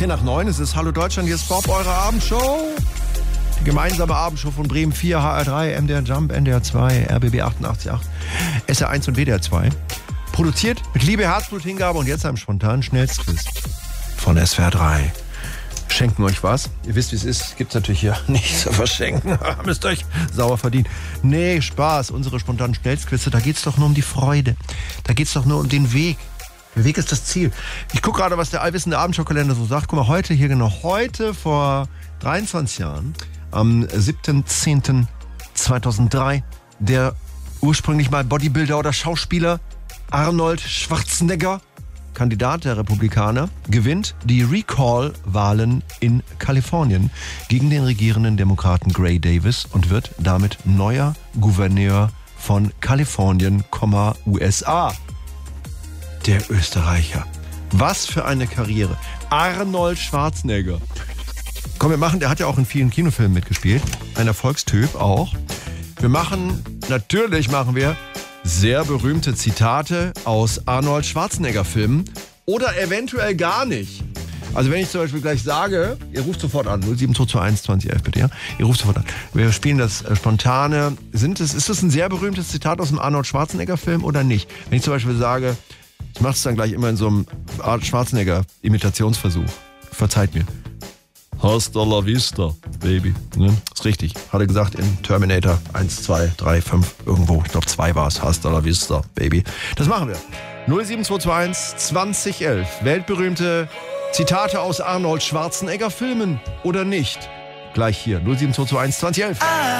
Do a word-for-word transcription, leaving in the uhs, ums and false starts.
zehn nach neun, es ist Hallo Deutschland, hier ist Bob, eure Abendshow. Die gemeinsame Abendshow von Bremen vier, H R drei, M D R Jump, N D R zwei, R B B achtundachtzig Komma acht, S R eins und W D R zwei. Produziert mit Liebe, Herzblut, Hingabe und jetzt einem spontanen Schnellstquiz von S W R drei. Schenken euch was. Ihr wisst, wie es ist. Gibt's natürlich hier nichts zu verschenken. Müsst euch sauer verdienen. Nee, Spaß. Unsere spontanen Schnellstquizze, da geht's doch nur um die Freude. Da geht's doch nur um den Weg. Der Weg ist das Ziel. Ich gucke gerade, was der allwissende Abendshowkalender so sagt. Guck mal, heute hier genau, heute vor dreiundzwanzig Jahren, am siebten zehnten zweitausenddrei, der ursprünglich mal Bodybuilder oder Schauspieler Arnold Schwarzenegger, Kandidat der Republikaner, gewinnt die Recall-Wahlen in Kalifornien gegen den regierenden Demokraten Gray Davis und wird damit neuer Gouverneur von Kalifornien, U S A. Der Österreicher. Was für eine Karriere. Arnold Schwarzenegger. Komm, wir machen, der hat ja auch in vielen Kinofilmen mitgespielt. Ein Erfolgstyp auch. Wir machen, natürlich machen wir sehr berühmte Zitate aus Arnold Schwarzenegger-Filmen oder eventuell gar nicht. Also wenn ich zum Beispiel gleich sage, ihr ruft sofort an, null sieben zwei zwei eins zwanzig elf bitte, ja? Ihr ruft sofort an. Wir spielen das äh, spontane. Sind es, ist das ein sehr berühmtes Zitat aus einem Arnold Schwarzenegger-Film oder nicht? Wenn ich zum Beispiel sage, ich mache es dann gleich immer in so einem Arnold Schwarzenegger-Imitationsversuch. Verzeiht mir. Hasta la vista, Baby. Ne? Ist richtig. Hat er gesagt in Terminator eins, zwei, drei, fünf, irgendwo. Ich glaube zwei war es. Hasta la vista, Baby. Das machen wir. null sieben zwei zwei eins zwanzig elf. Weltberühmte Zitate aus Arnold Schwarzenegger Filmen oder nicht? Gleich hier. null sieben zwei zwei eins zwanzig elf.